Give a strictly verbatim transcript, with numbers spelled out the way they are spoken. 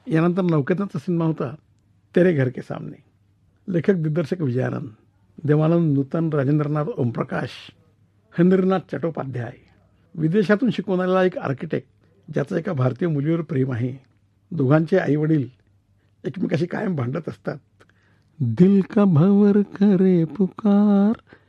यानंतर नौकेतनचा सिनेमा होता तेरे घर के सामने. लेखक दिग्दर्शक विजयानंद, देवानंद नूतन, राजेंद्रनाथ ओमप्रकाश, हेंद्रनाथ चट्टोपाध्याय. विदेशातून शिकून आलेला एक आर्किटेक्ट ज्याचं एका भारतीय मुलीवर प्रेम आहे. दोघांचे आईवडील एकमेकाशी कायम भांडत असतात. दिल का भंवर करे पुकार,